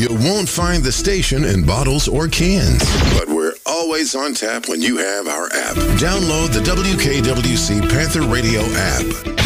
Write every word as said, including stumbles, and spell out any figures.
You won't find the station in bottles or cans, but we're always on tap when you have our app. Download the W K W C Panther Radio app.